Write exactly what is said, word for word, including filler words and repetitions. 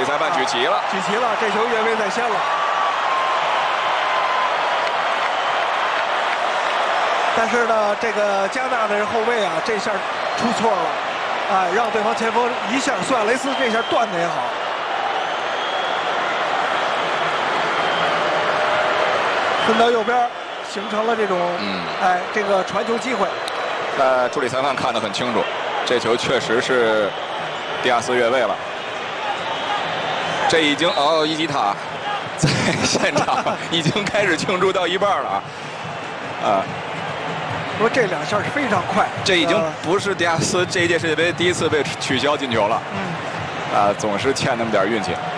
裁判举旗了， 举旗了，这球越位在先了。但是呢，这个加纳的后卫啊，这下出错了，哎，让对方前锋一下，苏亚雷斯这下断的也好。分到右边，形成了这种，嗯，哎，这个传球机会。 呃，助理裁判看得很清楚，这球确实是迪亚斯越位了。这已经哦，伊基塔在现场已经开始庆祝到一半了啊！啊， 不过这两下是非常快， 这已经不是迪亚斯这一届世界杯第一次被取消进球了。嗯，啊，总是欠那么点运气。